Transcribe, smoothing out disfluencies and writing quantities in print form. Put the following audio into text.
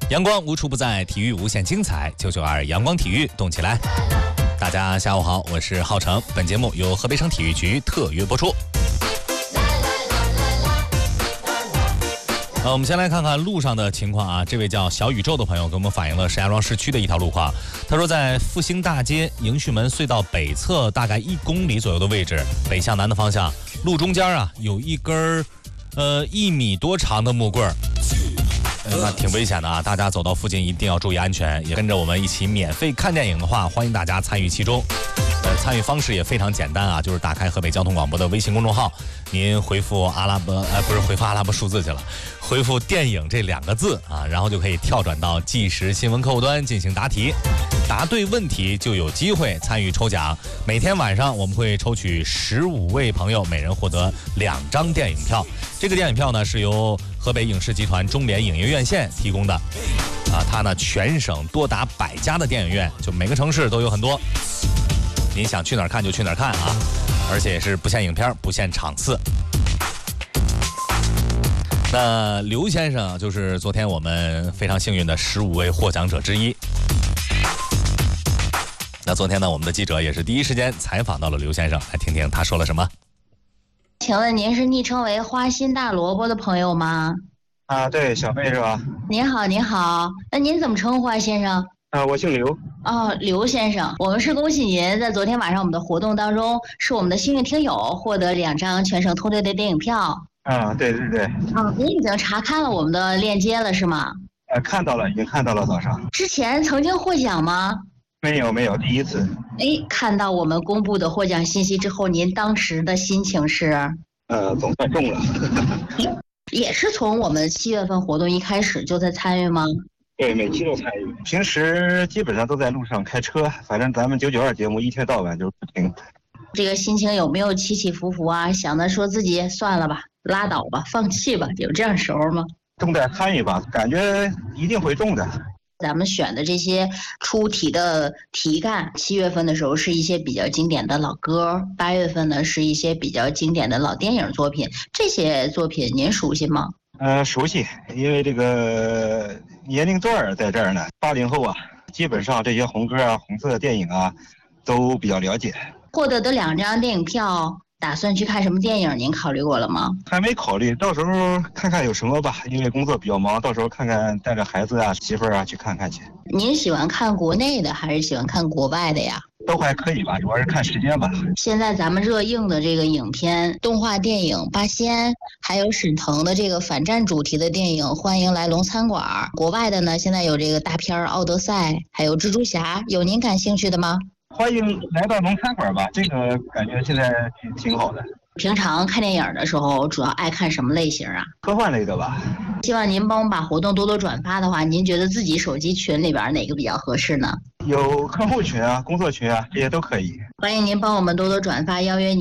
阳光无处不在，体育无限精彩。992阳光体育，动起来！大家下午好，我是浩成。本节目由河北省体育局特约播出。我们先来看看路上的情况啊。这位叫小宇宙的朋友给我们反映了石家庄市区的一条路况。他说，在复兴大街迎旭门隧道北侧大概1公里左右的位置，北向南的方向，路中间啊有一根1米多长的木棍儿。那挺危险的啊！大家走到附近一定要注意安全，也跟着我们一起免费看电影的话，欢迎大家参与其中。参与方式也非常简单啊，就是打开河北交通广播的微信公众号，您回复不是回复阿拉伯数字去了，回复电影这2个字啊，然后就可以跳转到即时新闻客户端进行答题，答对问题就有机会参与抽奖。每天晚上我们会抽取15位朋友，每人获得2张电影票。这个电影票呢是由河北影视集团中联影业院线提供的啊，它呢全省多达100家的电影院，就每个城市都有很多。您想去哪儿看就去哪儿看啊，而且是不限影片不限场次。那刘先生就是昨天我们非常幸运的15位获奖者之一。那昨天呢，我们的记者也是第一时间采访到了刘先生，来听听他说了什么。 请问您是昵称为花心大萝卜的朋友吗？ 啊，对，小妹是吧？ 您好，您好。那您怎么称呼啊，先生？ 我姓刘。 哦，刘先生，我们是恭喜您在昨天晚上我们的活动当中，是我们的幸运听友获得2张全省通兑的电影票。 啊，对对对。 您已经查看了我们的链接了是吗？ 看到了，已经看到了，早上。 之前曾经获奖吗？ 没有，第一次。 看到我们公布的获奖信息之后，您当时的心情是？ 总算中了。 也是从我们7月份活动一开始就在参与吗？ 对，每期都参与。平时基本上都在路上开车，反正咱们992节目一天到晚就不停。 这个心情有没有起起伏伏啊？想着说自己算了吧，拉倒吧，放弃吧，有这样时候吗？ 重在参与吧，感觉一定会中的。 咱们选的这些出题的题干，7月份的时候是一些比较经典的老歌，8月份呢是一些比较经典的老电影作品。这些作品您熟悉吗？ 熟悉，因为这个年龄段在这儿呢，80后啊，基本上这些红歌啊、红色的电影啊，都比较了解。 获得的2张电影票，打算去看什么电影？您考虑过了吗？ 还没考虑，到时候看看有什么吧。因为工作比较忙，到时候看看带着孩子啊、媳妇儿啊去看看去。 您喜欢看国内的还是喜欢看国外的呀？ 都还可以吧，主要是看时间吧。 现在咱们热映的这个影片、动画电影《八仙》，还有沈腾的这个反战主题的电影《欢迎来龙餐馆》。国外的呢，现在有这个大片《奥德赛》，还有蜘蛛侠，有您感兴趣的吗？ 欢迎来到龙餐馆吧，这个感觉现在挺好的。 平常看电影的时候，主要爱看什么类型啊？ 科幻类的吧。 希望您帮我们把活动多多转发的话，您觉得自己手机群里边哪个比较合适呢？ 有客户群啊、工作群啊，这些都可以。 欢迎您帮我们多多转发，邀约您。